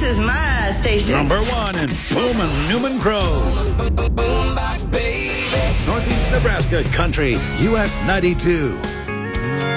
is my station. Number 1 in Boomin' Newman Crow. Northeast Nebraska Country, US 92.